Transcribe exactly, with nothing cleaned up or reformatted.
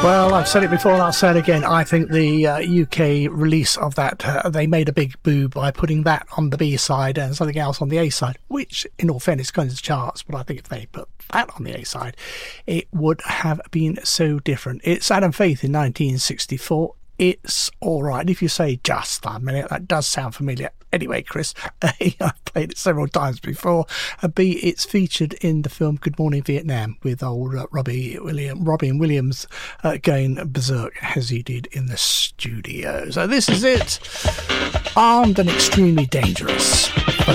Well, I've said it before and I'll say it again. I think the uh, U K release of that, uh, they made a big boo by putting that on the B side and something else on the A side, which, in all fairness, goes to the charts. But I think if they put that on the A side, it would have been so different. It's Adam Faith in nineteen sixty-four. It's all right. If you say just a minute, that does sound familiar. Anyway, Chris, A, I've played it several times before. And B, it's featured in the film Good Morning Vietnam with old uh, Robbie William, Robin Williams uh, going berserk as he did in the studio. So this is it. Armed and Extremely Dangerous.